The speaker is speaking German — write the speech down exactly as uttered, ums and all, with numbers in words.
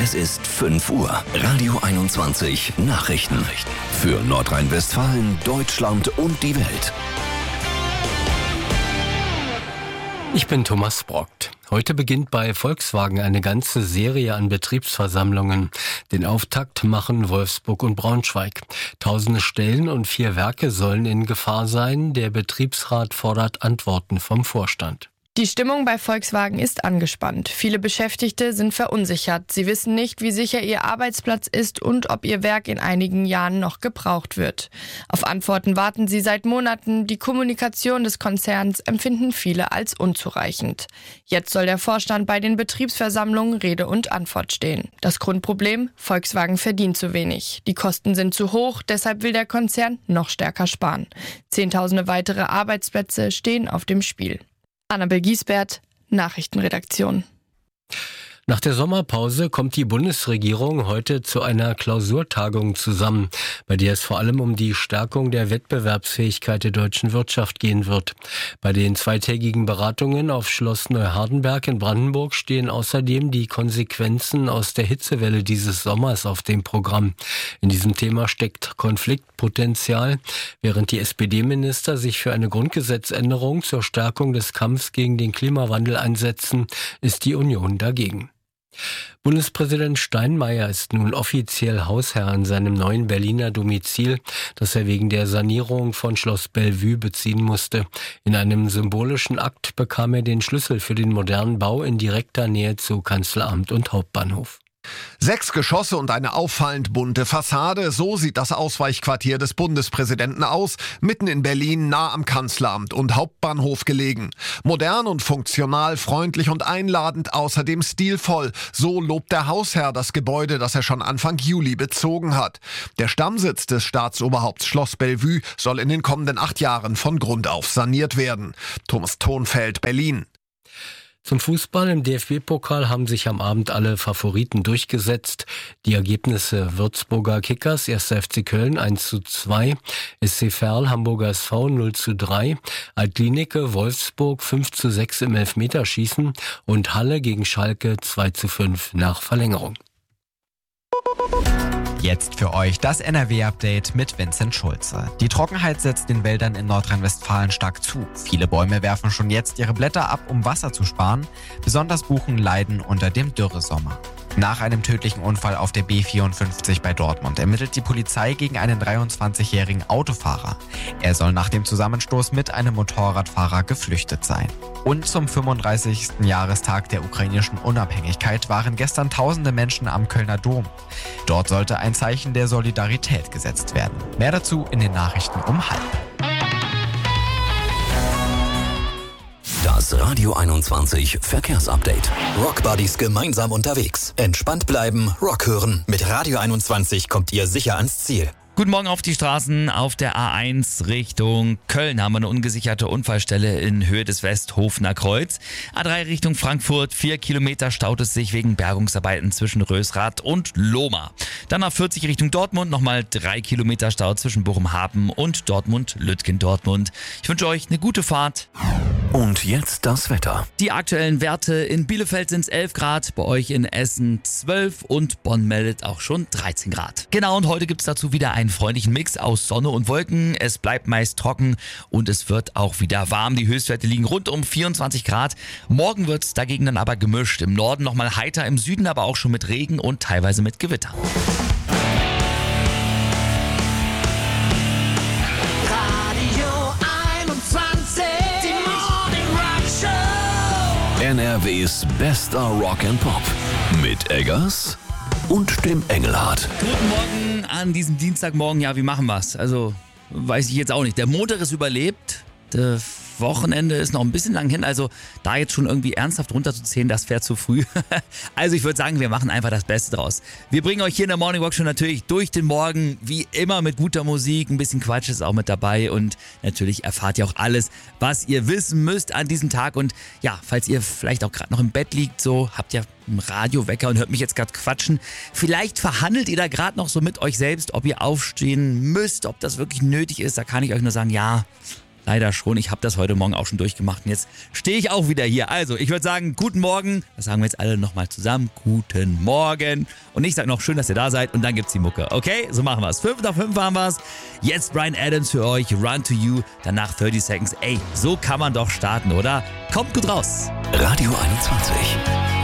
Es ist fünf Uhr. Radio einundzwanzig Nachrichten. Für Nordrhein-Westfalen, Deutschland und die Welt. Ich bin Thomas Brockt. Heute beginnt bei Volkswagen eine ganze Serie an Betriebsversammlungen. Den Auftakt machen Wolfsburg und Braunschweig. Tausende Stellen und vier Werke sollen in Gefahr sein. Der Betriebsrat fordert Antworten vom Vorstand. Die Stimmung bei Volkswagen ist angespannt. Viele Beschäftigte sind verunsichert. Sie wissen nicht, wie sicher ihr Arbeitsplatz ist und ob ihr Werk in einigen Jahren noch gebraucht wird. Auf Antworten warten sie seit Monaten. Die Kommunikation des Konzerns empfinden viele als unzureichend. Jetzt soll der Vorstand bei den Betriebsversammlungen Rede und Antwort stehen. Das Grundproblem: Volkswagen verdient zu wenig. Die Kosten sind zu hoch, deshalb will der Konzern noch stärker sparen. Zehntausende weitere Arbeitsplätze stehen auf dem Spiel. Annabel Giesbert, Nachrichtenredaktion. Nach der Sommerpause kommt die Bundesregierung heute zu einer Klausurtagung zusammen, bei der es vor allem um die Stärkung der Wettbewerbsfähigkeit der deutschen Wirtschaft gehen wird. Bei den zweitägigen Beratungen auf Schloss Neuhardenberg in Brandenburg stehen außerdem die Konsequenzen aus der Hitzewelle dieses Sommers auf dem Programm. In diesem Thema steckt Konfliktpotenzial. Während die S P D-Minister sich für eine Grundgesetzänderung zur Stärkung des Kampfs gegen den Klimawandel einsetzen, ist die Union dagegen. Bundespräsident Steinmeier ist nun offiziell Hausherr in seinem neuen Berliner Domizil, das er wegen der Sanierung von Schloss Bellevue beziehen musste. In einem symbolischen Akt bekam er den Schlüssel für den modernen Bau in direkter Nähe zu Kanzleramt und Hauptbahnhof. Sechs Geschosse und eine auffallend bunte Fassade, so sieht das Ausweichquartier des Bundespräsidenten aus, mitten in Berlin, nah am Kanzleramt und Hauptbahnhof gelegen. Modern und funktional, freundlich und einladend, außerdem stilvoll. So lobt der Hausherr das Gebäude, das er schon Anfang Juli bezogen hat. Der Stammsitz des Staatsoberhaupts Schloss Bellevue soll in den kommenden acht Jahren von Grund auf saniert werden. Thomas Thonfeld, Berlin. Zum Fußball im D F B-Pokal haben sich am Abend alle Favoriten durchgesetzt. Die Ergebnisse: Würzburger Kickers, erster F C Köln eins zu zwei, S C Verl, Hamburger S V null zu drei, Altlinike, Wolfsburg fünf zu sechs im Elfmeterschießen und Halle gegen Schalke zwei zu fünf nach Verlängerung. Jetzt für euch das N R W-Update mit Vincent Schulze. Die Trockenheit setzt den Wäldern in Nordrhein-Westfalen stark zu. Viele Bäume werfen schon jetzt ihre Blätter ab, um Wasser zu sparen. Besonders Buchen leiden unter dem Dürresommer. Nach einem tödlichen Unfall auf der B vierundfünfzig bei Dortmund ermittelt die Polizei gegen einen dreiundzwanzigjährigen Autofahrer. Er soll nach dem Zusammenstoß mit einem Motorradfahrer geflüchtet sein. Und zum fünfunddreißigsten Jahrestag der ukrainischen Unabhängigkeit waren gestern tausende Menschen am Kölner Dom. Dort sollte ein Zeichen der Solidarität gesetzt werden. Mehr dazu in den Nachrichten um halb. Das Radio einundzwanzig Verkehrsupdate. Rockbuddies gemeinsam unterwegs. Entspannt bleiben, Rock hören. Mit Radio einundzwanzig kommt ihr sicher ans Ziel. Guten Morgen auf die Straßen. Auf der A eins Richtung Köln haben wir eine ungesicherte Unfallstelle in Höhe des Westhofener Kreuz. A drei Richtung Frankfurt, vier Kilometer staut es sich wegen Bergungsarbeiten zwischen Rösrath und Lohmar. Dann auf vierzig Richtung Dortmund, nochmal drei Kilometer Stau zwischen Bochum-Hapen und Dortmund-Lütgendortmund. Ich wünsche euch eine gute Fahrt. Und jetzt das Wetter. Die aktuellen Werte: in Bielefeld sind es elf Grad, bei euch in Essen zwölf und Bonn meldet auch schon dreizehn Grad. Genau, und heute gibt es dazu wieder einen freundlichen Mix aus Sonne und Wolken. Es bleibt meist trocken und es wird auch wieder warm. Die Höchstwerte liegen rund um vierundzwanzig Grad. Morgen wird es dagegen dann aber gemischt. Im Norden nochmal heiter, im Süden aber auch schon mit Regen und teilweise mit Gewitter. N R Ws bester Rock and Pop. Mit Eggers und dem Engelhardt. Guten Morgen an diesem Dienstagmorgen. Ja, wie machen wir's? Also, weiß ich jetzt auch nicht. Der Montag ist überlebt. Der Wochenende ist noch ein bisschen lang hin. Also, da jetzt schon irgendwie ernsthaft runterzuzählen, das wäre zu früh. Also, ich würde sagen, wir machen einfach das Beste draus. Wir bringen euch hier in der Morning Walk schon natürlich durch den Morgen, wie immer, mit guter Musik. Ein bisschen Quatsch ist auch mit dabei. Und natürlich erfahrt ihr auch alles, was ihr wissen müsst an diesem Tag. Und ja, falls ihr vielleicht auch gerade noch im Bett liegt, so habt ihr einen Radiowecker und hört mich jetzt gerade quatschen. Vielleicht verhandelt ihr da gerade noch so mit euch selbst, ob ihr aufstehen müsst, ob das wirklich nötig ist. Da kann ich euch nur sagen, ja, Leider schon. Ich habe das heute Morgen auch schon durchgemacht und jetzt stehe ich auch wieder hier. Also, ich würde sagen, guten Morgen. Das sagen wir jetzt alle nochmal zusammen. Guten Morgen. Und ich sage noch, schön, dass ihr da seid und dann gibt's die Mucke. Okay, so machen wir's. Fünf nach fünf haben wir's. Jetzt Bryan Adams für euch. Run to You. Danach thirty Seconds. Ey, so kann man doch starten, oder? Kommt gut raus. Radio einundzwanzig.